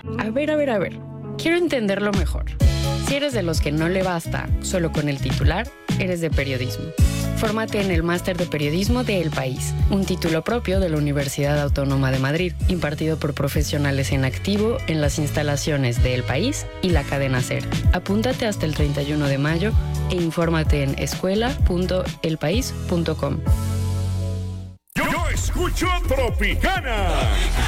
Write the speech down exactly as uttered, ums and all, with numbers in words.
A ver, a ver, a ver. Quiero entenderlo mejor. Si eres de los que no le basta solo con el titular, eres de periodismo. Fórmate en el Máster de Periodismo de El País, un título propio de la Universidad Autónoma de Madrid, impartido por profesionales en activo en las instalaciones de El País y la cadena SER. Apúntate hasta el treinta y uno de mayo e infórmate en escuela punto el país punto com. Yo, yo escucho Tropicana.